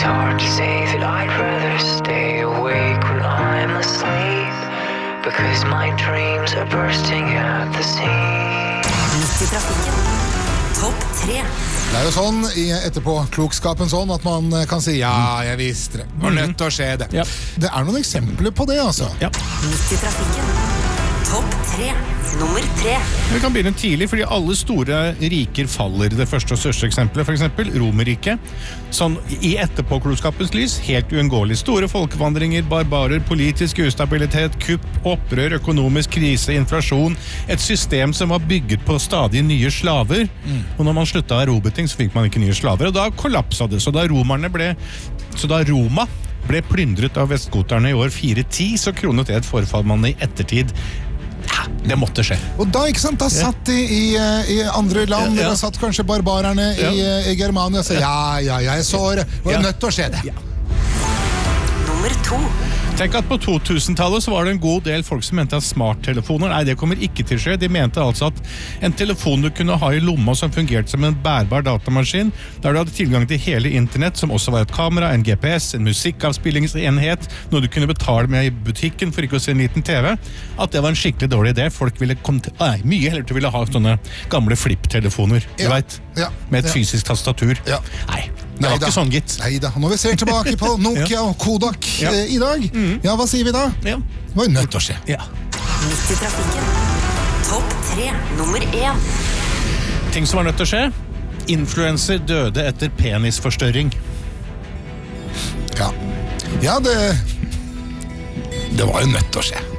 hard to say that I'd rather stay awake when I'm asleep, because my dreams are bursting at the seams. Midt i trafikken. Topp 3. Det jo sånn i etterpåklokskapen sånn at man kan si ja, jeg visste det. Var nødt til å skje det. Ja. Det noen eksempler på det, altså. Ja. Midt i trafikken. Topp 3. Nummer 3. Vi kan begynne tidlig, fordi alle store riker faller. Det første og største eksempelet, for eksempel Romerriket. Sånn i etterpåklokskapens lys, helt uunngåelig. Store folkevandringer, barbarer, politisk ustabilitet, kupp, opprør, økonomisk krise, inflasjon. Et system som var bygget på stadig nye slaver. Og når man sluttet å erobre ting, så fikk man ikke nye slaver. Og da kollapset det. Så da Roma ble plyndret av vestgoterne i år 410, så kronet det et forfall man i ettertid. Ja, det måtte skje. Og da, ikke sant, da satt de i andre land, Ja. da satt kanskje barbarerne i Germania og sa jeg så det, var nødt til å skje det. Ja. Nummer 2. Tenk at på 2000-tallet så var det en god del folk som mente at smarttelefoner, nei, det kommer ikke til å skje. De mente altså at en telefon du kunne ha i lomma som fungerte som en bærbar datamaskin, der du hadde tilgang til hele internett, som også var et kamera, en GPS, en musikkavspillingsenhet, noe du kunne betale med i butikken for ikke å se en liten TV, at det var en skikkelig dårlig idé. Folk ville mye heller til å ville ha sånne gamle flipptelefoner, du vet, med et fysisk tastatur. Ja. Nei, det var ikke sånn, gitt. Neida, når vi ser tilbake på Nokia og Kodak i dag, hva sier vi da? Ja. Det var jo nødt til å skje. Ja. Midt i trafikken. Topp 3. Nummer 1. Ting som var nødt til å skje. Influencer døde etter penisforstørring. Ja, det var jo nødt til å skje.